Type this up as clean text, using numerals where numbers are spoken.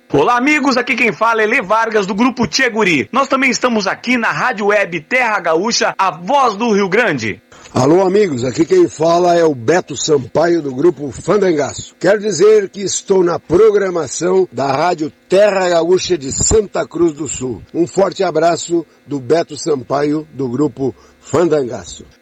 Olá, amigos, aqui quem fala é Lê Vargas, do Grupo Tcheguri. Nós também estamos aqui na Rádio Web Terra Gaúcha, a voz do Rio Grande. Alô, amigos, aqui quem fala é o Beto Sampaio, do Grupo Fandangaço. Quero dizer que estou na programação da Rádio Terra Gaúcha de Santa Cruz do Sul. Um forte abraço do Beto Sampaio, do Grupo Fandangaço.